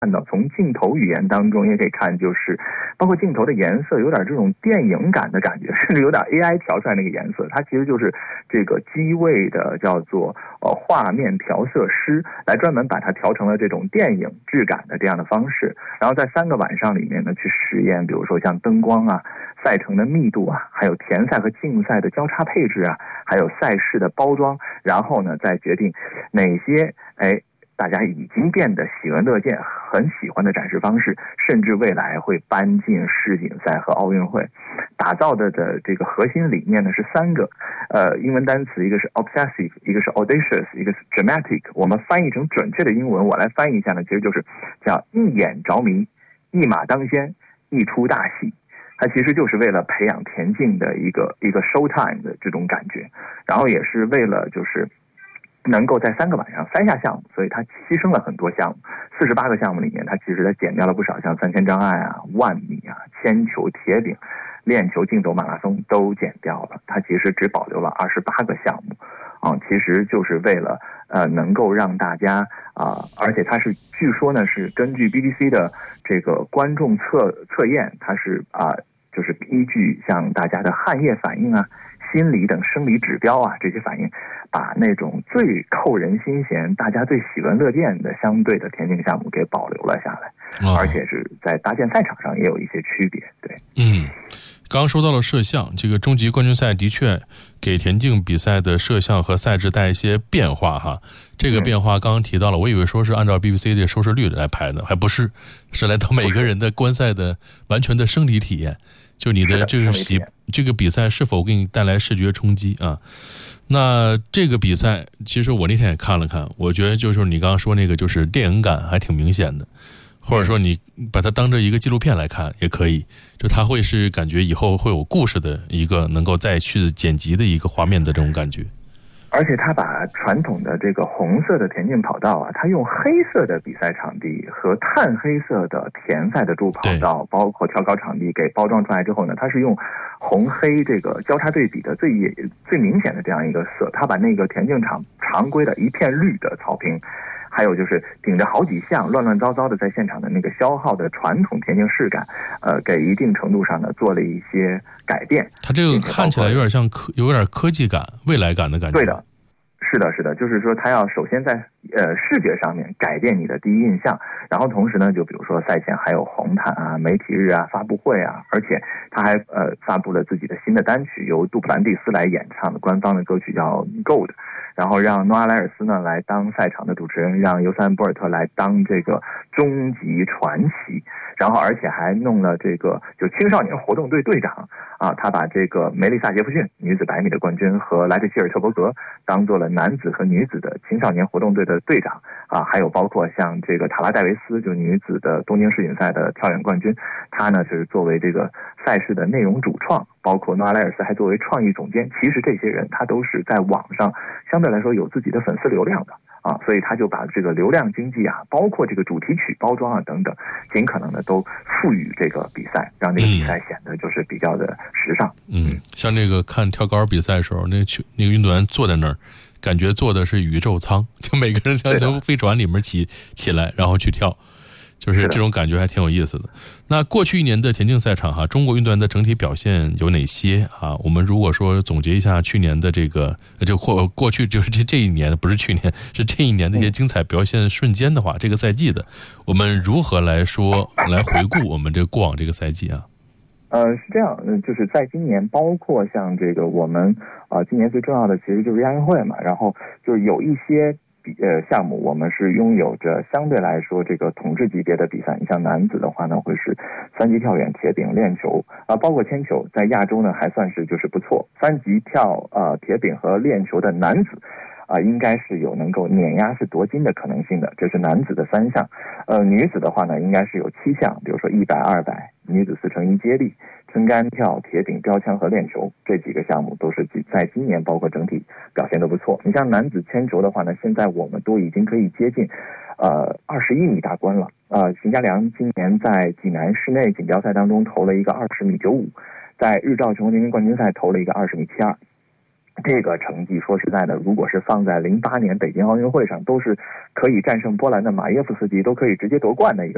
看到，从镜头语言当中也可以看，就是包括镜头的颜色有点这种电影感的感觉，甚至有点 AI 调出来那个颜色，它其实就是这个机位的叫做画面调色师来专门把它调成了这种电影质感的这样的方式，然后在3个晚上里面呢去实验，比如说像灯光啊、赛程的密度啊，还有田赛和竞赛的交叉配置啊，还有赛事的包装，然后呢再决定哪些大家已经变得喜闻乐见、很喜欢的展示方式，甚至未来会搬进世锦赛和奥运会。打造的这个核心理念呢是3个，英文单词，一个是 obsessive， 一个是 audacious， 一个是 dramatic。我们翻译成准确的英文，我来翻译一下呢，其实就是叫一眼着迷、一马当先、一出大戏。它其实就是为了培养田径的一个 show time 的这种感觉，然后也是为了就是能够在3个晚上塞下项目，所以它牺牲了很多项目。48个项目里面，它其实它减掉了不少，像3000障碍啊、10000米啊、铅球、铁饼、链球、竞走、马拉松都减掉了，它其实只保留了28个项目。其实就是为了能够让大家而且它是据说呢是根据 BBC 的这个观众测验，它是就是依据像大家的汗液反应啊、心理等生理指标啊这些反应，把那种最扣人心弦、大家最喜闻乐见的相对的田径项目给保留了下来，而且是在搭建赛场上也有一些区别。对， 刚刚说到了摄像，这个终极冠军赛的确给田径比赛的摄像和赛制带一些变化哈。这个变化刚刚提到了，我以为说是按照 BBC 的收视率来排的，还不是，是来到每个人的观赛的完全的生理体验，就你的这个比赛是否给你带来视觉冲击啊？那这个比赛其实我那天也看了看，我觉得就是你刚刚说那个就是电影感还挺明显的，或者说你把它当成一个纪录片来看也可以，就它会是感觉以后会有故事的一个能够再去剪辑的一个画面的这种感觉。 而且他把传统的这个红色的田径跑道他用黑色的比赛场地和炭黑色的田赛的主跑道，包括跳高场地给包装出来之后呢，他是用红黑这个交叉对比的最明显的这样一个色，他把那个田径场常规的一片绿的草坪，还有就是顶着好几项乱乱糟糟的在现场的那个消耗的传统田径视感，给一定程度上呢做了一些改变。 它这个看起来有点像有点科技感、未来感的感觉。 对的，是的，就是说它要首先在视觉上面改变你的第一印象，然后同时呢，就比如说赛前还有红毯啊、媒体日啊、发布会啊，而且他还发布了自己的新的单曲，由杜普兰蒂斯来演唱的官方的歌曲叫 Gold。然后让诺阿莱尔斯呢来当赛场的主持人，让尤塞恩·博尔特来当这个终极传奇，然后而且还弄了这个就青少年活动队队长他把这个梅丽萨·杰弗逊女子100米的冠军和莱特希尔特伯格当做了男子和女子的青少年活动队的队长还有包括像这个塔拉戴维斯就女子的东京世锦赛的跳远冠军，她呢是作为这个赛事的内容主创，包括诺阿莱尔斯还作为创意总监。其实这些人他都是在网上相对来说有自己的粉丝流量的所以他就把这个流量经济包括这个主题曲包装等等，尽可能的都赋予这个比赛，让这个比赛显得就是比较的时尚。 像这个看跳高比赛的时候，那个运动员坐在那儿，感觉坐的是宇宙舱，就每个人像从飞船里面起来，然后去跳。就是这种感觉还挺有意思的。那过去1年的田径赛场中国运动员的整体表现有哪些我们如果说总结一下去年的这个过去就是这一年，不是去年，是这一年的一些精彩表现瞬间的话，这个赛季的我们如何来回顾我们这个过往这个赛季是这样，就是在今年，包括像这个我们今年最重要的其实就是亚运会嘛，然后就是有一些项目我们是拥有着相对来说这个统治级别的比赛。你像男子的话呢，会是3级跳远、铁饼、链球包括铅球，在亚洲呢还算是就是不错。3级跳铁饼和链球的男子应该是有能够碾压式夺金的可能性的，这是男子的3项。女子的话呢，应该是有7项，比如说100、200、女子4×1接力、撑杆跳、铁饼、标枪和链球，这几个项目都是在今年包括整体表现都不错。你像男子铅球的话呢，现在我们都已经可以接近21米大关了。邢家良今年在济南室内锦标赛当中投了一个20米95，在日照全国田径冠军赛投了一个20米72。这个成绩说实在的，如果是放在08年北京奥运会上，都是可以战胜波兰的马耶夫斯基，都可以直接夺冠的一个